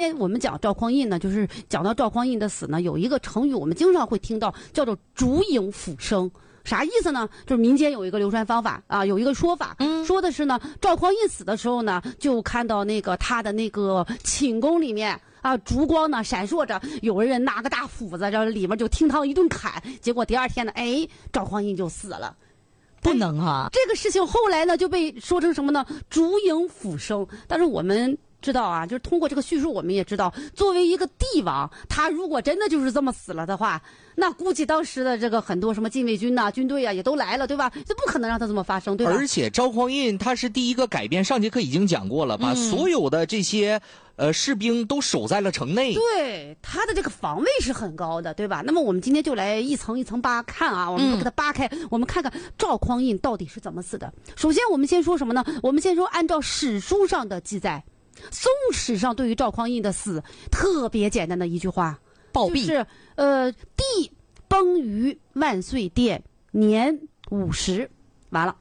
天我们讲赵匡胤呢，就是讲到赵匡胤的死呢，有一个成语我们经常会听到，叫做烛影斧声。啥意思呢？就是民间有一个流传方法啊，有一个说法，说的是呢，赵匡胤死的时候呢，就看到那个他的那个寝宫里面啊，烛光呢闪烁着，有人拿个大斧子，然后里面就听他一顿砍，结果第二天呢，赵匡胤就死了。 不能啊！ 这个事情后来呢就被说成什么呢？烛影斧声。但是我们知道啊，就是通过这个叙述，我们也知道，作为一个帝王，他如果真的就是这么死了的话，那估计当时的这个很多什么禁卫军呐、军队啊也都来了，对吧？这不可能让他这么发生，对吧？ 而且赵匡胤他是第一个改变，上节课已经讲过了，把所有的这些士兵都守在了城内。 对，他的这个防卫是很高的，对吧？那么我们今天就来一层一层扒看啊，我们给它扒开，我们看看赵匡胤到底是怎么死的。首先我们先说什么呢？我们先说按照史书上的记载，宋史上对于赵匡胤的死特别简单的一句话， 暴毙， 就是帝崩于万岁殿，年50，完了。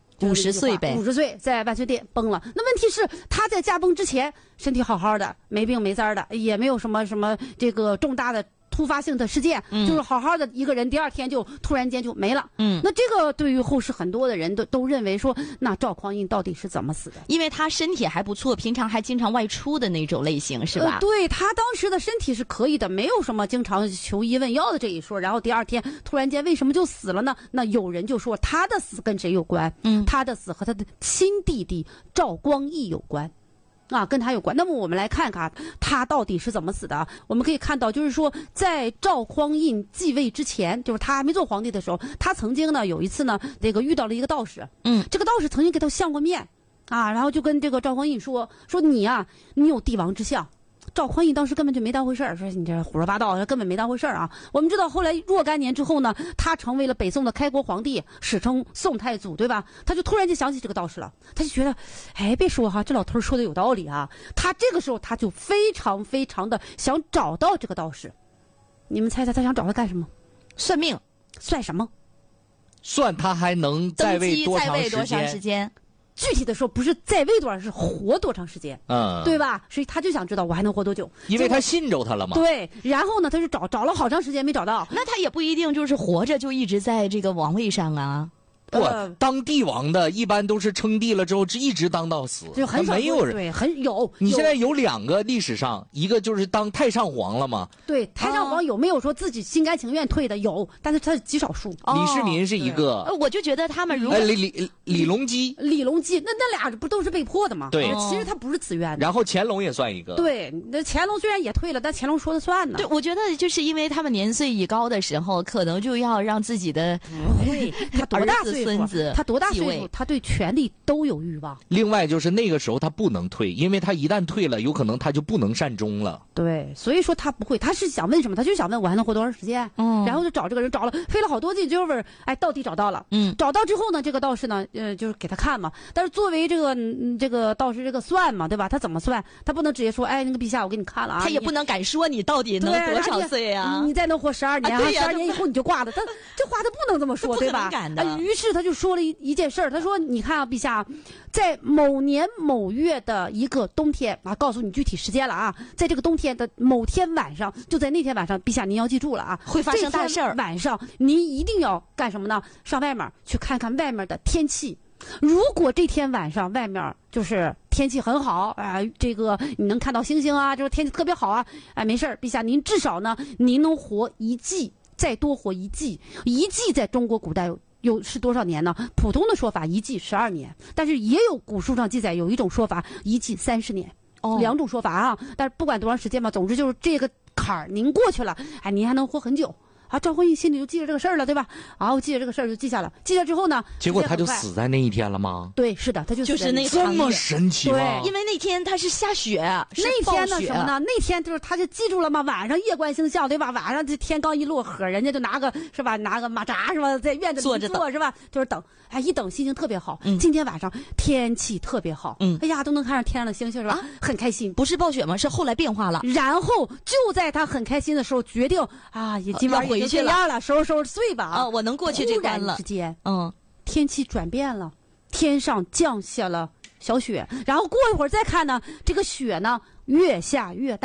50岁呗 ，50岁在万岁殿崩了。那问题是他在驾崩之前身体好好的，没病没灾的，也没有什么这个重大的突发性的事件，就是好好的一个人，第二天就突然间就没了。那这个对于后世很多的人都认为说，那赵匡胤到底是怎么死的？ 因为他身体还不错，平常还经常外出的那种类型，是吧？ 对，他当时的身体是可以的，没有什么经常求医问药的这一说。然后第二天突然间为什么就死了呢？那有人就说他的死跟谁有关？他的死和他的亲弟弟赵光义有关。啊，跟他有关。那么我们来看看他到底是怎么死的。我们可以看到，就是说，在赵匡胤继位之前，就是他还没做皇帝的时候，他曾经呢有一次呢，这个遇到了一个道士，这个道士曾经给他相过面，啊，然后就跟这个赵匡胤说你啊，你有帝王之相。赵匡胤当时根本就没当回事儿，说你这胡说八道，根本没当回事儿啊。我们知道后来若干年之后呢，他成为了北宋的开国皇帝，史称宋太祖，对吧？他就突然间想起这个道士了，他就觉得，别说哈，这老头说的有道理啊。他这个时候他就非常非常的想找到这个道士。你们猜猜他想找他干什么？ 算命？ 算什么？ 算他还能在位多长时间？ 具体的说，不是在位多少，是活多长时间，对吧？所以他就想知道我还能活多久， 因为他信着他了嘛。 对，然后呢，他就找了好长时间没找到。 那他也不一定就是活着就一直在这个王位上啊。 不，当帝王的一般都是称帝了之后一直当到死， 就很少没有人。 对，很有。 你现在有2个历史上，一个就是当太上皇了嘛。 对，太上皇有没有说自己心甘情愿退的？有，但是他是极少数。 李世民是一个。 我就觉得他们如果李隆基， 那俩不都是被迫的吗？ 对， 其实他不是自愿的。 然后乾隆也算一个。 对，那乾隆虽然也退了，但乾隆说了算呢。 对，我觉得就是因为他们年岁已高的时候，可能就要让自己的他多大岁数？ 孙子他多大岁数？他对权力都有欲望。 另外就是那个时候他不能退，因为他一旦退了，有可能他就不能善终了。 对，所以说他不会，他是想问什么？他就想问我还能活多长时间？然后就找这个人，找了费了好多劲，最后到底找到了。找到之后呢，这个道士呢，就是给他看嘛。但是作为这个道士这个算嘛，对吧？他怎么算？他不能直接说，那个陛下，我给你看了啊。 他也不能敢说你到底能多少岁啊？ 你再能活12年，12年以后你就挂了。他这话他不能这么说，对吧？于是他就说了一件事儿，他说：“你看啊，陛下，在某年某月的一个冬天啊，告诉你具体时间了啊，在这个冬天的某天晚上，就在那天晚上，陛下您要记住了啊， 会发生大事儿。 晚上您一定要干什么呢？上外面去看看外面的天气。如果这天晚上外面就是天气很好啊，这个你能看到星星啊，就是天气特别好啊，没事儿，陛下您至少呢，您能活1季，再多活1季。1季在中国古代是多少年呢？普通的说法1季12年，但是也有古书上记载有一种说法1季30年，2种说法啊。但是不管多长时间吧，总之就是这个坎儿您过去了，您还能活很久。赵匡胤心里就记着这个事儿了，对吧？然后记着这个事儿就记下了，记下之后呢， 结果他就死在那一天了吗？ 对，是的，他就是那这么神奇吗？ 对，因为那天他是下雪， 那天呢什么呢？那天就是他就记住了嘛，晚上夜观星象，对吧？晚上这天刚一落呵，人家就拿个马扎是吧，在院子里坐是吧？就是等，一等心情特别好。今天晚上天气特别好，哎呀，都能看上天上的星星是吧？很开心。 不是暴雪吗？是后来变化了。 然后就在他很开心的时候，决定也今晚回去了， 收拾睡吧我能过去这关了。 突然之间，天气转变了，天上降下了小雪，然后过一会儿再看呢，这个雪呢越下越大。